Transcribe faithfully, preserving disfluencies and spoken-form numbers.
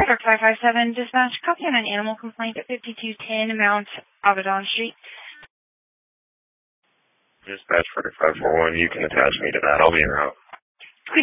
Park five five seven, dispatch, copy on an animal complaint at fifty-two ten Mount Abaddon Street. Dispatch for five four one, you can attach me to that. I'll be en route.